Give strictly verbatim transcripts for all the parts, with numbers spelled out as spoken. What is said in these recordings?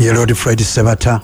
Lord Fred Sebata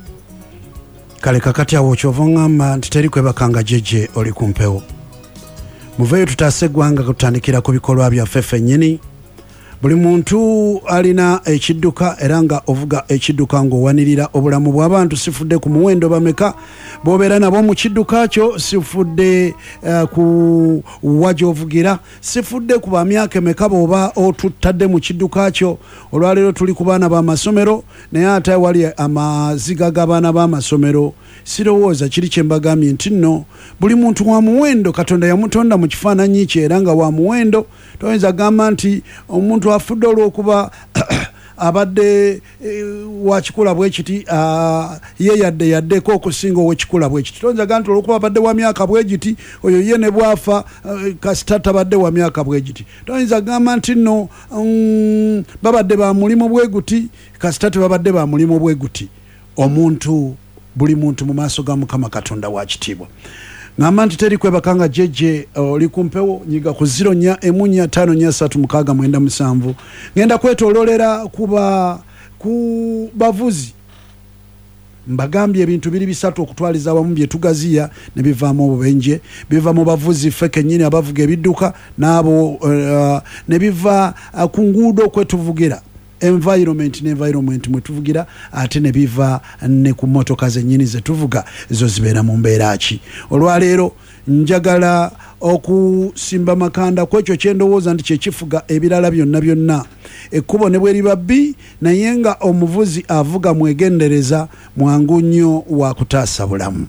kale kakati awo kyova ngamba nti teri kwebakanga jeje oli kumpewo muveyo tutase gwanga kutandikira ku bikolwa byaffe ffennyini buli muntu alina ekidduka era nga ovuga ekidduka ng'owanirira obulamu bw'abantu sifudde ku muwendo bameka bw'obeera nabo mu kidduka kyo sifudde uh, ku wajoovugira sifudde ku bamyaka emeka bw'oba otutadde mu kidduka kyo olwaleero tuli ku baana b'amasomero naye ate wali amaziga g'abaana b'amasomero sirowooza kiri kye mbagambye nti nno buli muntu wa muwendo Katonda yamutonda mu kifaananyi kye era nga wa muwendo toyinza gamba nti omuntu afudde olw'okuba abadde e, wakikula bwe kiti uh, ye yadde yaddeko okusinga owekikula bwe kiti toyinza gamba nti olw'okuba abadde wa myaka bwe giti oyo ye ne bwafa uh, kasita tabadde wa myaka bwe giti toyinza gamba nti nno um, babadde ba mulimu bwe guti kasita tebabadde ba mulimu bwe guti omuntu buli muntu mu maaso ga Mukama Katonda wa kitiibwa ngamba nti teri kwebakanga jeje oli kumpewo nyiga ku zero nya emu nya tano nya satu mukaaga mwenda musanvu ngenda kwetololera kuba ku bavuzi mbagambye ebintu biri bisatu okutwaliza awamu bye tugaziya ne bivaamu obubenje biva mu bavuzi feke nyini abavuga ebidduka n'abo uh, ne biva uh, ku nguudo kwetuvugira environment ne environment mwetuvugira ate ne biva ne ku motoka zennyini zetuvuga zo zibeera mu mbeera ki olwaleero njagala okusimba makanda kwekyo kyendowooza nti kyekifuga ebirala byonna byonna ekkubo ne bwe liba bbi naye nga omuvuzi avuga mwegendereza mwangu nnyo wa kutaasa bulamu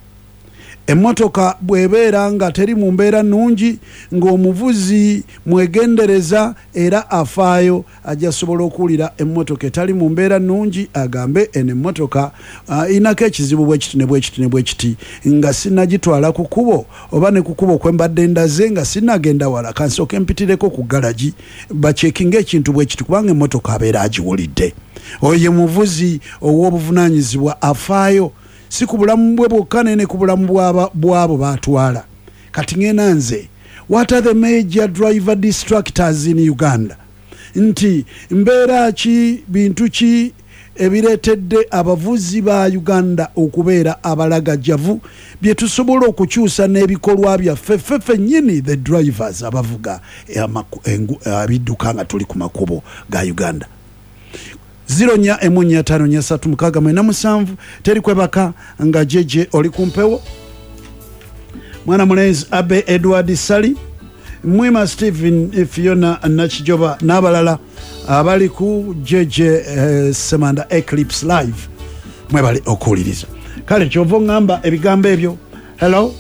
emmotoka bwebeera nga teri mu mbeera nnungi ng'omuvuzi mwegendereza era afaayo ajja sobola okuwulira emmotoka etali mu mbeera nnungi agambe eno emmotoka uh, inako ekizibu bwe kiti ne bwe kiti ne bwe kiti nga sinnagitwala ku kkubo oba ne ku kkubo kwe mbadde ndaze nga sinnagenda wala kansooke mpitireko ku galagi bacekinga ekintu bwe kiti kubanga emmotoka abeera agiwulidde oyo ye muvuzi ow'obuvunaanyizibwa afaayo si ku bulamu bwe bwokka ne ku bulamu bw'abo baatwala kati ngena nze what are the major driver distractors in Uganda nti mbeera ki bintu ki ebireetedde abavuzi ba Uganda okubeera abalagajjavu bye tusobola okukyusa n'ebikolwa byaffe ffeffe nnyini the drivers abavuga abidduka nga tuli ku makubo ga Uganda zero nya emu nya tano nya satu mukaaga mwenda musanvu teri kwebaka nga jeje oli kumpewo mwana mulenzi Abe Edward Sali Mwima Stephen Fiona Nakijoba n'abalala abali ku jeje eh, Semanda Eclipse Live mwebali okuwuliriza kale kyova ngamba ebigambo ebyo hello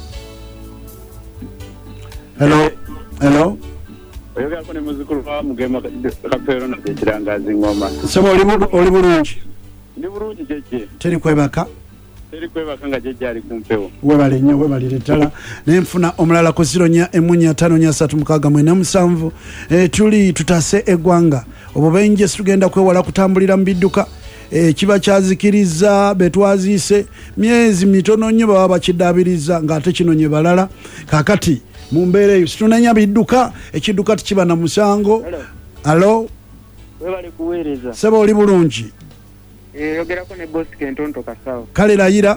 hello hello oyoga kone muzikuru wa mugema kapero na kirangazi ngoma sebo oli oli bulungi ndi bulungi jeje teri kwebaka teri kwebaka nga jeje ali kumpewo webale nnyo webale letala nenfuna omulala ku zero nya emu nya tano nya satu mukaaga mwenda musanvu e, tuli tutase eggwanga obubenje tugenda kwewala kutambulira mu bidduka e, kiba kyazikiriza betwaziise myezi mitono nnyo baba bakiddaabiriza ng'ate kino nye balala kakati mu mbeera eyo situnanya bidduka ekidduka tikiba na musango alo webale kuweereza seba oli bulungi eh yogerako ne boss Kentonto Kasawo kale layira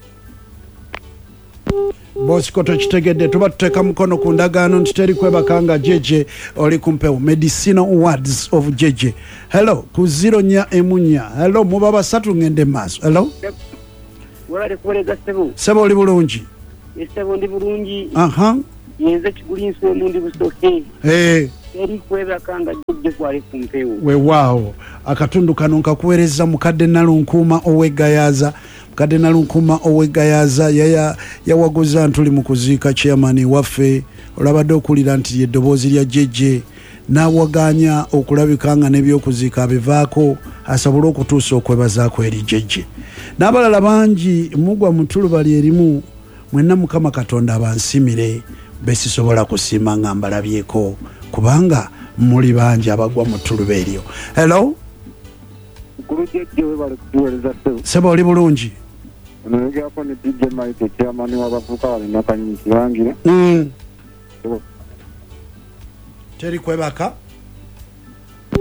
boss koto kitegedde tuba tuteka mukono ku ndagaano nti teri kwebakanga jeje oli kumpewo medicinal words of jeje hello ku zero nya emu nya hello muba basatu ngende maaso hello webale kuweereza sebo seba oli bulungi sebo ndi bulungi aha yenze kigulinso omundi busoke eh eri kwebakanga jeje kwali kumpewo we wow akatundu kano nkakuweereza mukadde nalunkuuma owegayaza mukadde nalunkuuma owegayaza yaya yawaguza ntuli mu kuziika chairman waffe olabadde okulira nti eddoboozi lya jeje n'awaganya okulabika nga n'ebyokuziika bivaako asobole okutuusa okwebazaako eri jeje n'abalala bangi mugwa mu ttuluba lyerimu mwenna Mukama Katonda abansimire besisobola kusiima nga mbalabyeko kubanga muli bangi abagwa mu ttuluba eryo hello kurujeje webale kuweereza sebo seba oli bulungi onoyogerako ne D J Mike chairman w'abavuka balina kanyinyi kibangira mm. teri kwebaka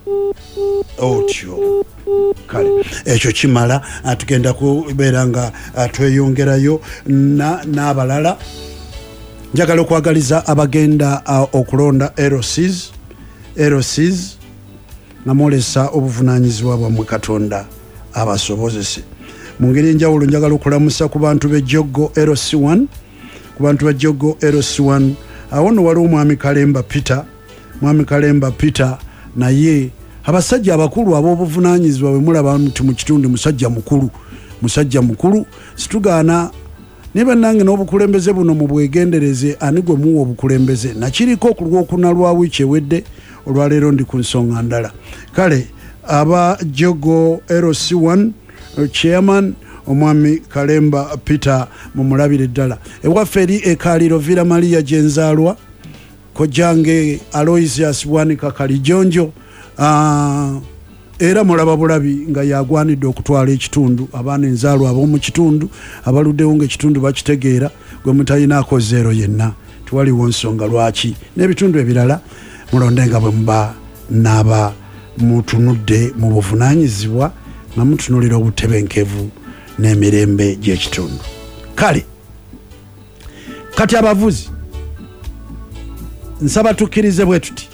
otyo kale ekyo kimala tugenda kubeera nga tweyongerayo n'abalala. Njagala okwagaliza abagenda okulonda L Cs L Cs nga mwolesa obuvunanyizibwa bwammwe Katonda abasobozese mu ngeri enjawulo. Njagala okulamusa ku bantu b'ejjoggo L C one, ku bantu b'ejjoggo L C one. Awo nno waliwo mwami Kalemba Peter, mwami Kalemba Peter naye abasajja abakulu ab'obuvunanyizibwa bwe mulaba nti mu kitundu musajja mukulu, musajja mukulu situgaana ne bannange n'obukulembeze buno mu bwegendereze ani gwe muwa obukulembeze nakiriko ku lwokuna lwa wiiki ewedde. Olwaleero ndi ku nsonga ndala. Kale aba Jogo L C one chairman omwami Kalemba Peter mumulabire ddala. Ewaffe eri ekaliro Villa Maria gyenzaalwa kojange Aloysius Bwanika Kalijonjo uh, era mulaba bulabi nga yagwanidde okutwala ekitundu abaana enzaalwa ab'omu kitundu abaluddewo ng'ekitundu bakitegeera gwe mutalinaako zeero yenna tewaliwo nsonga lwaki n'ebitundu ebirala mulonde nga bwe muba naaba mutunudde mu buvunaanyizibwa nga mutunulira obutebenkevu n'emirembe gy'ekitundu. Kale kati abavuzi nsaba tukkirize bwe tuti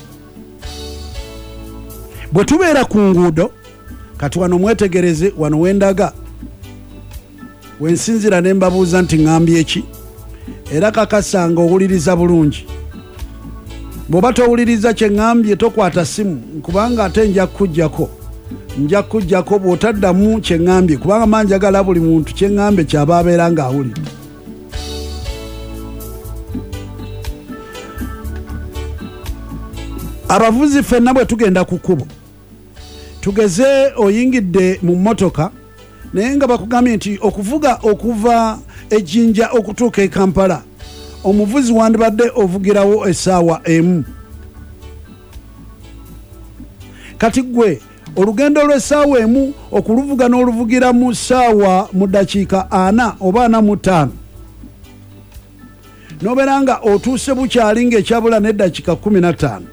bwe tubeera ku nguudo kati wano mwetegereze wano wendaga wensinzira ne mbabuuza nti ŋŋambye ki era kakasanga owuliriza bulungi. Bw'oba towuliriza kye ŋŋambye tokwata simu kubanga ate nja kukuggyako nja kukuggyako bw'otaddamu kye ŋŋambye kubanga manjagala buli muntu kye ŋŋambye kyaba abeera ng'awulidde. Abavuzi ffenna bwe tugenda ku kkubo tugeze oyingidde mu mmotoka naye nga bakugambye nti okuvuga okuva ejjinja okutuuka e Kampala omuvuzi wandibadde ovugirawo essaawa emu. Kati gwe olugendo lw'essaawa emu okuluvuga n'oluvugira mu ssaawa mu ddakiika ana oba ana mu ttaano n'obeera nga otuuse bukyali ng'ekyabula n'eddakiika kumi na ttaano.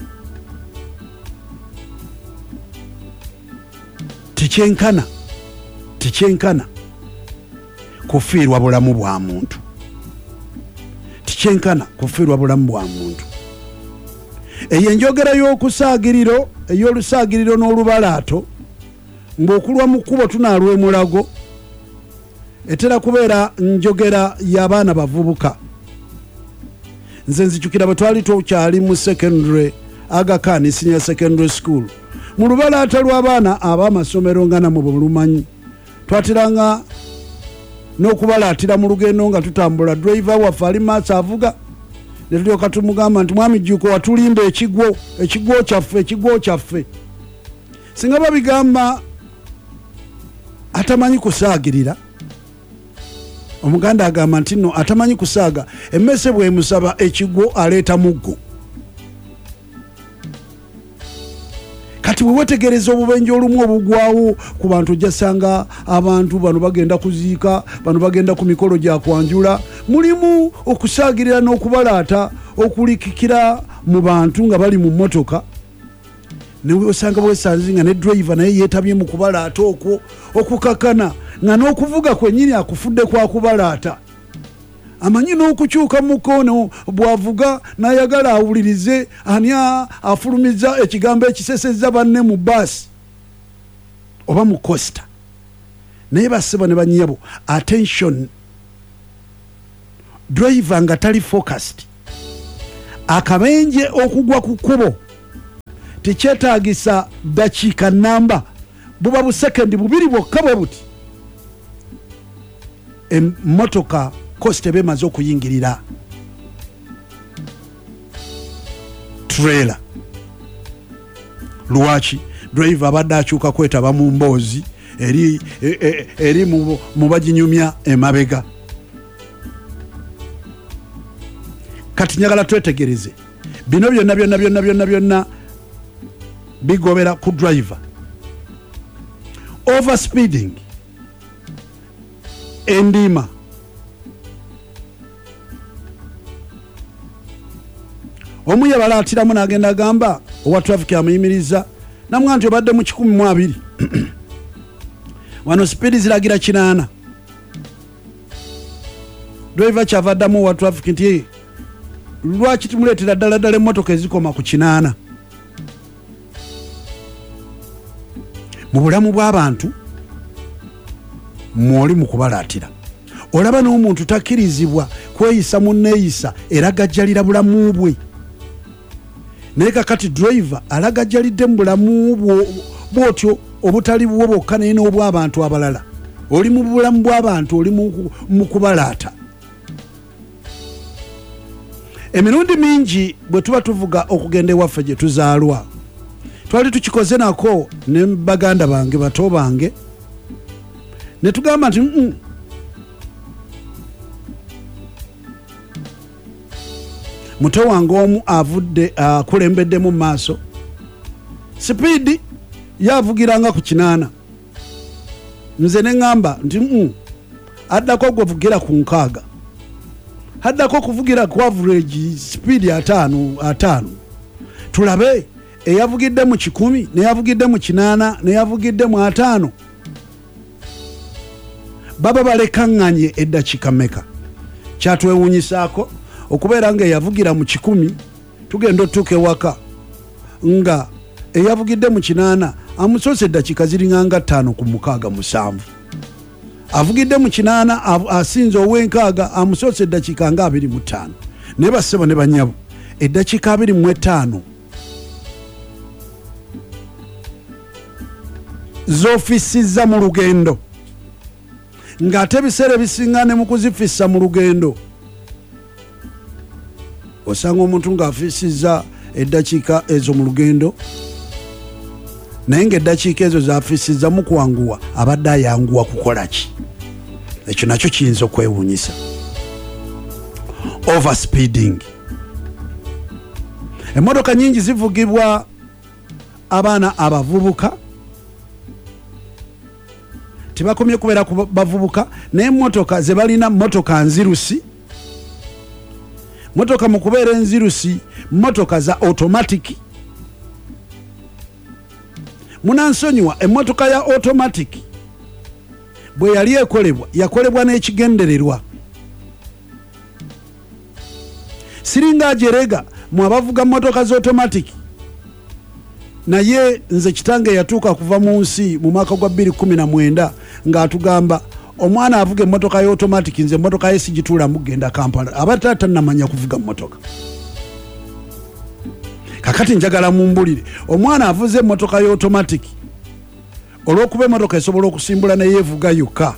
Tikyenkana tikyenkana kufiirwa bulamu bwa muntu, tikyenkana kufiirwa bulamu bwa muntu. Eyo enjogera y'okusaagiriro ey'olusaagiriro n'olubalaato ng'okulwa mu kkubo tunaalwa emulago etera kubeera njogera y'abaana bavubuka. Nze nzijukira bwe twali tukyali mu secondary Aga Khan senior secondary school mu lubalaata lw'abaana ab'amasomero nga namwe bwe lumanyi twateranga n'okubalaatira mu lugendo nga tutambula driver waffe ali maaso avuga ne tulyoka tumugamba nti mwami jjuuko watulimba ekigwo ekigwo kyaffe ekigwo kyaffe. Singa babigamba atamanyi kusaagirira omuganda agamba nti nno atamanyi kusaaga emmese bw'emusaba ekigwo aleeta muggo. Kati bwe wetegereza obubenje olumu obugwawo ku bantu ojjasanga abantu bano bagenda kuziika bano bagenda ku mikolo gya kwanjula mulimu okusaagirira n'okubalaata okulikikira mu bantu nga bali mu mmotoka ne osanga bwesanzi nga ne driver naye yeetabye mu kubalaata okwo okukakana nga n'okuvuga kwennyini akufudde kwa kubalaata amanyi n'okukyuka mu kkono bw'avuga n'ayagala awulirize ani afulumiza ekigambo ekisesezza banne mu baasi oba mu costa. Naye bassebo ne bannyabo attention driver nga tali focused akabenje okugwa ku kkubo tekyetaagisa dakiika namba buba busekendi bubiri bwokka bwe buti emmotoka costa bemaze okuyingirira trailer. Lwaki driver abadde akyuka kwetaba mu mboozi eri, eri, eri mu baginyumya emabega. Kati njagala twetegereze bino byonna byonna byonna byonna byonna bigobera ku driver. Overspeeding endiima omu yabalaatiramu n'agenda agamba owa traffic amuyimiriza namugamba nti obadde mu kikumi mu abiri wano speed ziragira kinaana. Driver kyava addamu owa traffic nti lwaki tumuleetera ddala ddala emmotoka ezikoma ku kinaana. Mu bulamu bw'abantu mwoli mu kubalaatira. Olaba n'omuntu takkirizibwa kweyisa mu nneeyisa era gajjalira bulamu bwe. Naye kakati driver alagajjalidde mu bulamu bw'otyo obutali bwo bwokka naye n'obw'abantu abalala. Oli mu bulamu bw'abantu oli mu kubalaata. Emirundi mingi bwe tuba tuvuga okugenda ewaffe gye tuzaalwa twali tukikoze nako ne baganda bange bato bange ne tugamba nti mm, muto wange omu avudde akulembedde mu maaso sipiidi yavugiranga ku kinaana. Nze ne ngamba nti mm, addako gwe vugira ku nkaaga haddako kuvugira ku average speed ataano ataano. Tulabe eyavugidde mu kikumi neyavugidde mu kinaana neyavugidde mu ataano baba balekaŋŋanye eddakiika mmeka. Kyatwewuunyisaako okubeera nga eyavugira mu kikumi tugenda otuuka ewaka nga eyavugidde mu kinaana amusoose eddakiika ziringanga ttaano ku mukaaga musanvu. Avugidde mu kinaana asinze ow'enkaaga amusoose eddakiika nga abiri mu ttaano. Naye bassebo ne banyabo eddakiika abiri mu etaano z'ofisizza mu lugendo ng'ate ebiseera ebisinga ne mu kuzifissa mu lugendo osanga omuntu ng'afisizza eddakiika ezo mu lugendo naye ng'eddakiika ezo z'afisizza mu kwanguwa abadde ayanguwa kukola ki? Ekyo nakyo kiyinza okwewuunyisa. Overspeeding. Emmotoka nyingi zivugibwa abaana abavubuka tebakomye kubeera ku bavubuka naye emmotoka ze balina mmotoka nzirusi. Mmotoka mu kubeera enzirusi mmotoka za automatic. Munansonyiwa emmotoka ya automatic bwe yali ekolebwa yakolebwa n'ekigendererwa. Siringa ajerega mu abavuga mmotoka za automatic naye nze kitange yatuuka kuva mu nsi mu mwaka gwa bbiri kumi na mwenda ng'atugamba omwana avuga emmotoka ya automatic nze emmotoka ye sigituula mugenda Kampala aba tatannamanya kuvuga mmotoka. Kakati njagala mumbulire omwana avuze emmotoka ya automatic olw'okuba emmotoka esobola okusimbula naye evuga yokka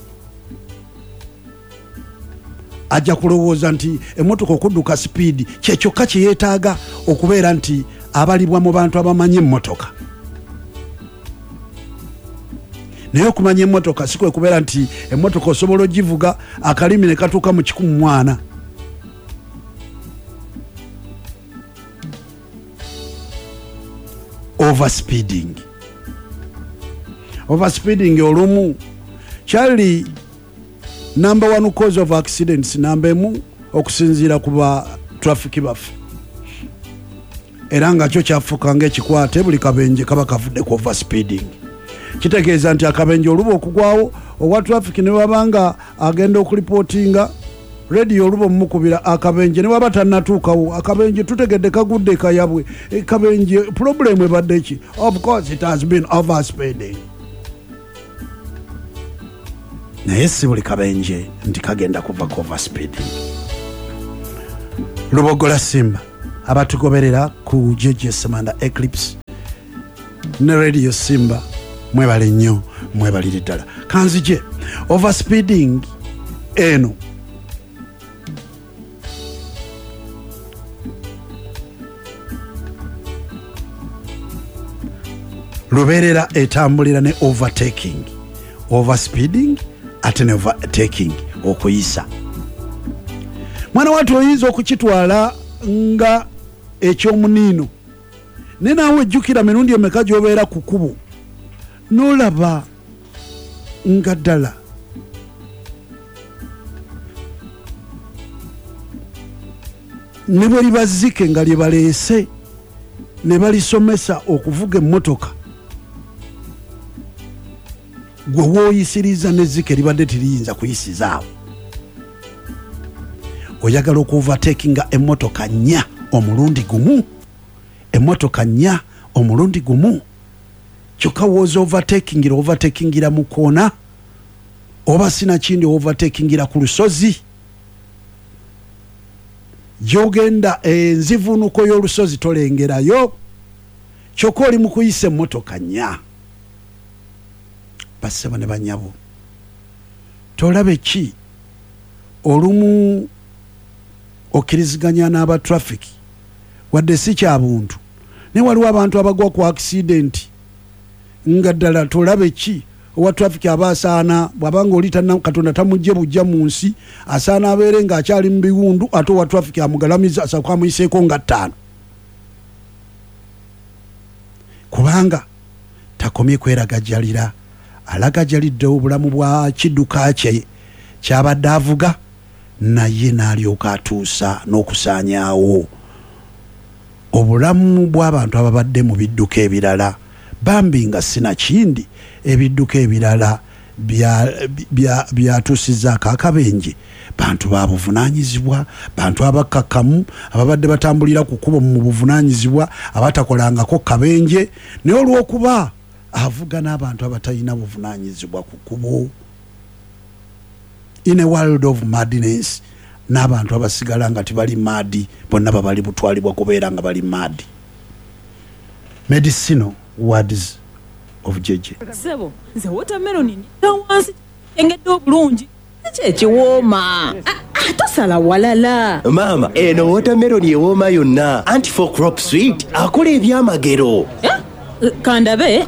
ajja kulowooza nti emmotoka okudduka sipiidi kyekyokka kye yeetaaga okubeera nti abalibwa mu bantu abamanyi emmotoka. Naye okumanya emmotoka si kwe kubeera nti emmotoka osobola ogivuga akalimi ne katuuka mu kikumi mwana. Overspeeding. Overspeeding olumu kyali number one cause of accidents namba emu okusinziira ku ba traffic baffe. Era nga kyo kyafuuka ng'ekikwate buli kabenje kaba kavudde ku overspeeding. Kitegeeza nti akabenje oluba okugwawo owa traffic ne wabanga agenda okulipootinga radio oluba mukubira akabenje ne waba tannatuukawo akabenje tutegedde kagudde kayabwe kabenje problem ebadde ki? Of course it has been overspeeding. Naye si buli kabenje nti kagenda kuva ku overspeeding. Lubogola Simba abatugoberera ku J J Samanda Eclipse ne Radio Simba mwebale nnyo mwebalire ddala. Kanzije overspeeding eno lubeerera etambulira ne overtaking. Overspeeding ate ne overtaking okuyisa. Mwana watu oyinza okukitwala nga ekyomuniino ne naawe ejjukira mirundi emeka gy'obeera ku kkubo n'olaba nga ddala ne bwe liba zzike nga lye baleese ne balisomesa okuvuga emmotoka gwe wooyisiriza nezzike libadde teriyinza kuyisizaawo. Oyagala okuovertakinga emmotoka nnya omulundi gumu, emmotoka nnya omulundi gumu, kyokka wooza overtakingira overtakingira mu koona oba sinakindi overtakingira ku lusozi. Gyogenda enzivunuko y'olusozi tolengerayo, kyokka oli mu kuyisa emmotoka nnya. Bassebo ne banyabo, tolabe ki olumu okkiriziganya n'aba traffic wadde si kya buntu ne waliwo abantu abagwa ku accident nga ddala tolabe ki owa traffic aba asaana bw'abanga oli Katonda tamugye bujja mu nsi asaana abeere ng'akyali mu biwundu ate owa traffic amugalamiza asooka amuyiseeko nga ttaano kubanga takomye kweragajjalira, alagajjalidde obulamu bwa kidduka kye kyabadde avuga naye n'alyoka atuusa n'okusaanyaawo obulamu bw'abantu ababadde mu bidduka ebirala. Bambi nga sinakindi ebidduka ebirala byatuusizzaako akabenje bantu ba buvunaanyizibwa, bantu abakakamu ababadde batambulira ku kkubo mu buvunaanyizibwa abatakolangako kabenje, naye olw'okuba avuga n'abantu abatalina buvunaanyizibwa ku kkubo. In a world of madness, n'abantu abasigala nga tibali maadi bonna babali butwalibwa kubeera nga bali maadi. Medicinal words of Jeje. Sebo, nze watermelon ni wansi engedde obulungi kyekiwooma tosala walala. Mama, eno watermelon ewooma yonna anti-for crop sweet akola ebyamagero. Kandabe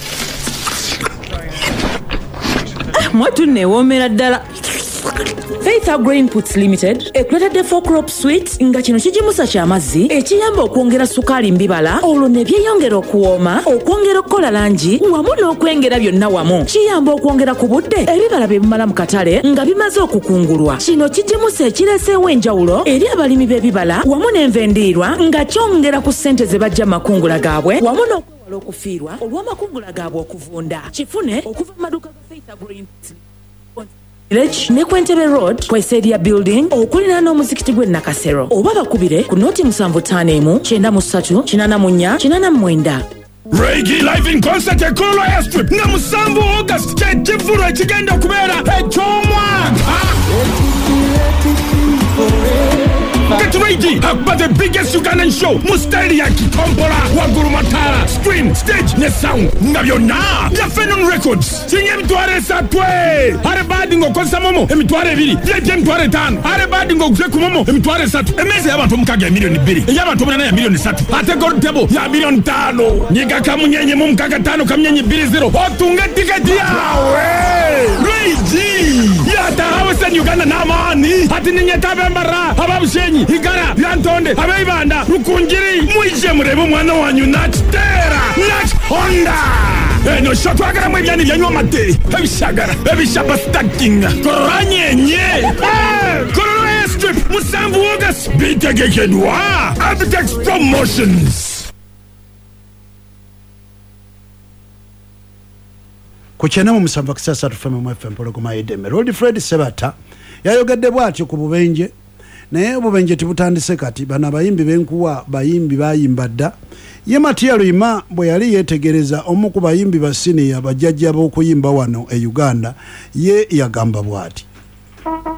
mwatu newoomera ddala. Faith Agro Puts Limited ekuleta for crop sweet nga kino kijimusa ky'amazzi ekiyamba okwongera sukaali mbibala olwo ne byeyongera okuwooma, okwongera okukola langi wamu n'okwengera byonna wamu. Kiyamba okwongera ku budde ebibala bye bimala mu katale nga bimaze okukungulwa. Kino kijimusa ekireeseewo enjawulo eri abalimi b'ebibala wamu n'envendiirwa nga kyongera ku ssente ze bajja makungula gaabwe wamu n'okwewala okufiirwa olw'amakungula gaabwe okuvunda. Kifune okuva mu maduuka ga Faith Agro Village ne Kwentebe Road Kweseria Building okulina n'omuzikiti gwe Nakasero oba bakubire ku noti musanvu ttaano emu kyenda mu ssatu kinaana mu nnya kinaana mu mwenda. Reggae live in concert at Kolo Airstrip na musanvu August kye kivulo ekigenda okubeera eky'omwaka. Get ready for the biggest Ugandan show Mustali ya Kikompola Waguru Matara screen stage ne sound nga byonna ya Phenon Records kinye emitwalo esatwe are badi ngo konsa momo emitwalo ebiri bye emitwalo etaano are badi ngo gwe ku momo emitwalo esatu emeze y'abantu mukaga milioni bbiri y'abantu omunana ya milioni esatu ate gold table ya milioni ttaano nyiga kamunyenye mu mukaga ttaano kamunyenye bbiri zero otunga tiketi yawe Reggae yata hawesen Uganda n'amaani ati ninyeta bembara ababushenyi igara yantonde abeibanda rukunjiri muije murebe umwana wanyu natera nat Honda eno shotwagara mwe byani byanywa mate ebishagara ebishaba stacking koranyenye Kolo Airstrip musanvu August bitegekedwa Abitex Promotions. Kuchena mu musanvu kisasa tufeme mu F M Pologoma Edeme Road Fred Sebata yayogedde bwatyo ku bubenje naye obubenje tibutandise kati bana bayimbi benkuwa bayimbi bayimba dda ye Matiya Luyima bwe yali yetegereza omu ku bayimbi basini abajjajja b'okuyimba wano e Uganda ye yagamba bwati